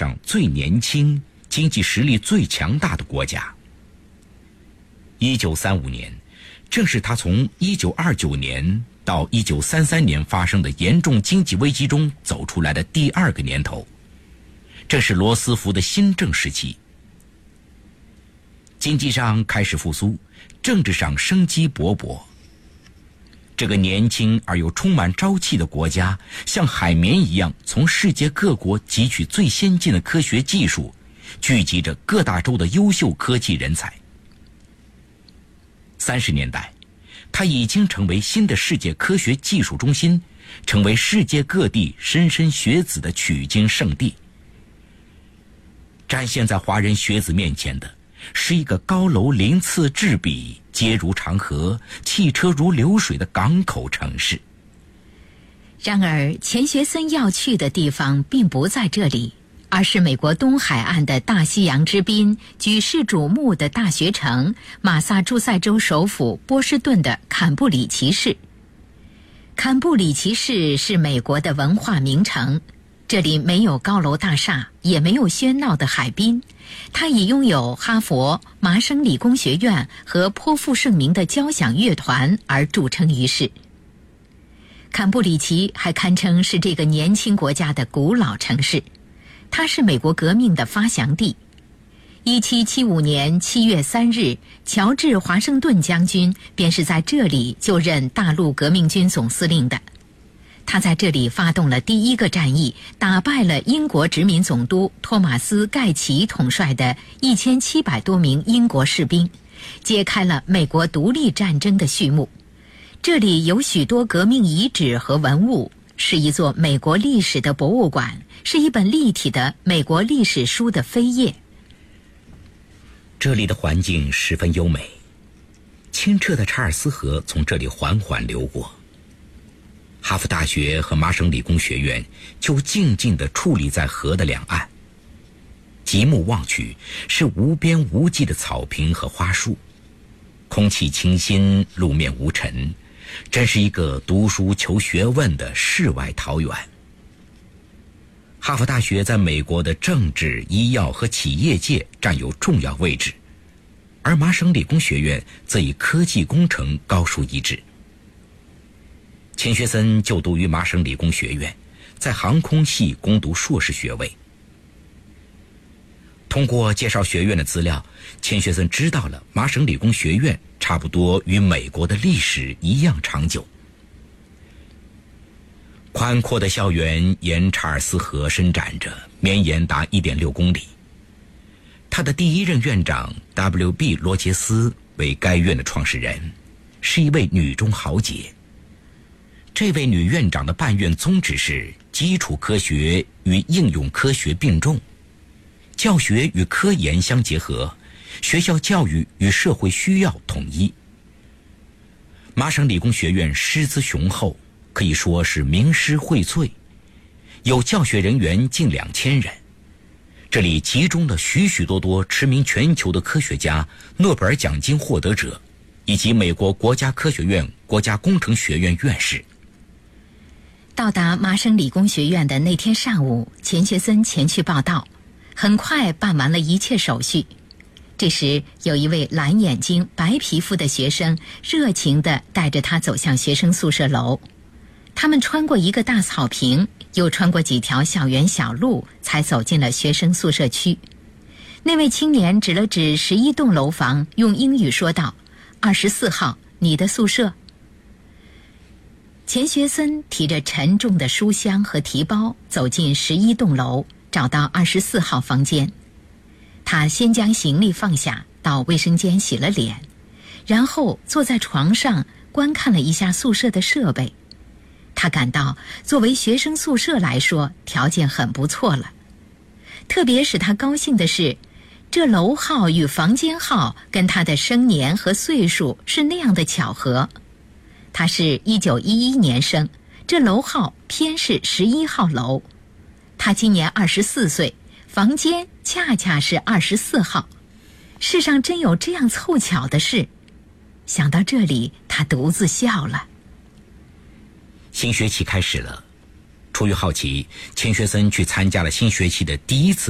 上最年轻、经济实力最强大的国家。1935年，正是他从1929年到1933年发生的严重经济危机中走出来的第二个年头，正是罗斯福的新政时期。经济上开始复苏，政治上生机勃勃。这个年轻而又充满朝气的国家，像海绵一样从世界各国汲取最先进的科学技术，聚集着各大洲的优秀科技人才。30年代，它已经成为新的世界科学技术中心，成为世界各地莘莘学子的取经圣地。展现在华人学子面前的是一个高楼鳞次栉比、街如长河、汽车如流水的港口城市。 然而，钱学森要去的地方并不在这里，而是美国东海岸的大西洋之滨、举世瞩目的大学城马萨诸塞州首府波士顿的坎布里奇市。坎布里奇市是美国的文化名城，这里没有高楼大厦，也没有喧闹的海滨，它已拥有哈佛、麻省理工学院和颇负盛名的交响乐团而著称于世。坎布里奇还堪称是这个年轻国家的古老城市，它是美国革命的发祥地。1775年7月3日，乔治·华盛顿将军便是在这里就任大陆革命军总司令的。他在这里发动了第一个战役，打败了英国殖民总督托马斯·盖奇统帅的1700多名英国士兵，揭开了美国独立战争的序幕。这里有许多革命遗址和文物，是一座美国历史的博物馆，是一本立体的美国历史书的扉页。 这里的环境十分优美，清澈的查尔斯河从这里缓缓流过。哈佛大学和麻省理工学院就静静地矗立在河的两岸，极目望去是无边无际的草坪和花树，空气清新，路面无尘，真是一个读书求学问的世外桃源。哈佛大学在美国的政治、医药和企业界占有重要位置，而麻省理工学院则以科技工程高出一帜。钱学森就读于麻省理工学院，在航空系攻读硕士学位。通过介绍学院的资料，钱学森知道了麻省理工学院差不多与美国的历史一样长久。宽阔的校园沿查尔斯河伸展着，绵延达1.6公里。他的第一任院长 W.B. 罗杰斯为该院的创始人，是一位女中豪杰。这位女院长的办院宗旨是基础科学与应用科学并重，教学与科研相结合，学校教育与社会需要统一。麻省理工学院师资雄厚，可以说是名师荟萃，有教学人员近2000人。这里集中了许许多多驰名全球的科学家、诺贝尔奖金获得者，以及美国国家科学院、国家工程学院院士。 到达麻省理工学院的那天上午，钱学森前去报到，很快办完了一切手续。这时，有一位蓝眼睛、白皮肤的学生热情地带着他走向学生宿舍楼。他们穿过一个大草坪，又穿过几条校园小路，才走进了学生宿舍区。那位青年指了指11栋楼房，用英语说道：“24号，你的宿舍。”钱学森提着沉重的书箱和提包走进11栋楼，找到24号房间。他先将行李放下，到卫生间洗了脸，然后坐在床上观看了一下宿舍的设备。他感到作为学生宿舍来说，条件很不错了。特别使他高兴的是，这楼号与房间号跟他的生年和岁数是那样的巧合。他是1911年生，这楼号偏是11号楼。他今年24岁，房间恰恰是24号。世上真有这样凑巧的事。想到这里，他独自笑了。 新学期开始了，出于好奇，钱学森去参加了新学期的第一次